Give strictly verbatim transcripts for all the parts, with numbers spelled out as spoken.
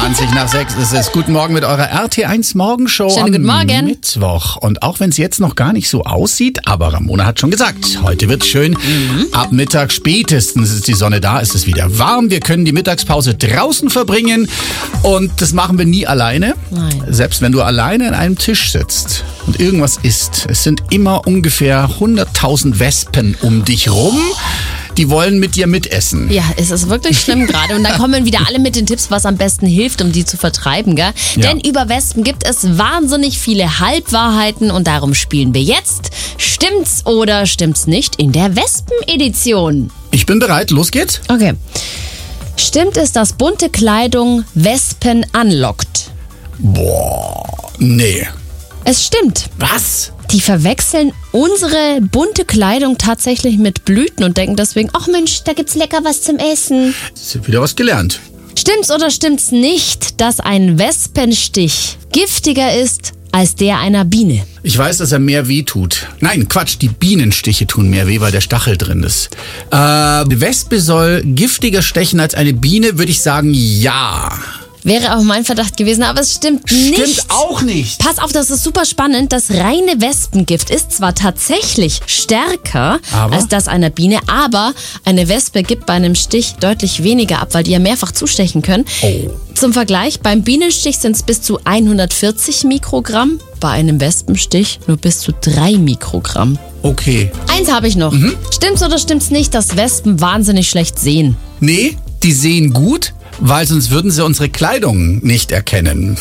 zwanzig nach sechs ist es. Guten Morgen mit eurer R T eins Morgenshow. Schönen am guten Morgen. Mittwoch. Und auch wenn es jetzt noch gar nicht so aussieht, aber Ramona hat schon gesagt, heute wird's schön. Mhm. Ab Mittag spätestens ist die Sonne da, ist es wieder warm. Wir können die Mittagspause draußen verbringen und das machen wir nie alleine. Nein. Selbst wenn du alleine an einem Tisch sitzt und irgendwas isst. Es sind immer ungefähr hunderttausend Wespen um dich rum. Die wollen mit dir mitessen. Ja, es ist wirklich schlimm gerade. Und dann kommen wieder alle mit den Tipps, was am besten hilft, um die zu vertreiben, gell? Ja. Denn über Wespen gibt es wahnsinnig viele Halbwahrheiten und darum spielen wir jetzt Stimmt's oder stimmt's nicht in der Wespen-Edition. Ich bin bereit, los geht's. Okay. Stimmt es, dass bunte Kleidung Wespen anlockt? Boah, nee. Es stimmt. Was? Die verwechseln unsere bunte Kleidung tatsächlich mit Blüten und denken deswegen, ach Mensch, da gibt's lecker was zum Essen. Jetzt hab ich wieder was gelernt. Stimmt's oder stimmt's nicht, dass ein Wespenstich giftiger ist als der einer Biene? Ich weiß, dass er mehr weh tut. Nein, Quatsch, die Bienenstiche tun mehr weh, weil der Stachel drin ist. Äh, die Wespe soll giftiger stechen als eine Biene, würde ich sagen, ja. Wäre auch mein Verdacht gewesen, aber es stimmt, nicht. Stimmt auch nicht. Pass auf, das ist super spannend. Das reine Wespengift ist zwar tatsächlich stärker Aber? als das einer Biene, aber eine Wespe gibt bei einem Stich deutlich weniger ab, weil die ja mehrfach zustechen können. Oh. Zum Vergleich, beim Bienenstich sind es bis zu hundertvierzig Mikrogramm, bei einem Wespenstich nur bis zu drei Mikrogramm. Okay. Eins habe ich noch. Mhm. Stimmt's oder stimmt's nicht, dass Wespen wahnsinnig schlecht sehen? Nee, die sehen gut, weil sonst würden sie unsere Kleidung nicht erkennen.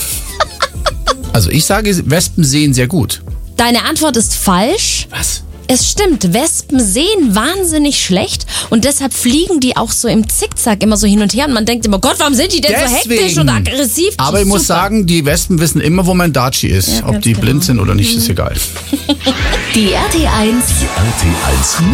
Also ich sage, Wespen sehen sehr gut. Deine Antwort ist falsch. Was? Es stimmt, Wespen sehen wahnsinnig schlecht und deshalb fliegen die auch so im Zickzack immer so hin und her und man denkt immer, Gott, warum sind die denn so hektisch und aggressiv? Aber ich muss Super. sagen, die Wespen wissen immer, wo mein Daci ist. Ja, Ob ganz die genau. blind sind oder nicht, ist egal. Die R T eins. Die R T eins